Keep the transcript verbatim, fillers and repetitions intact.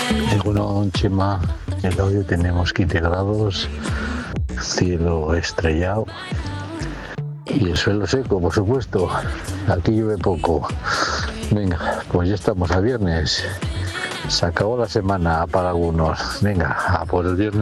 Bueno, Chema, el hoy tenemos quince grados, cielo estrellado y el suelo seco, por supuesto. Aquí llueve poco. Venga, pues ya estamos a viernes. Se acabó la semana para algunos. Venga, a por el viernes.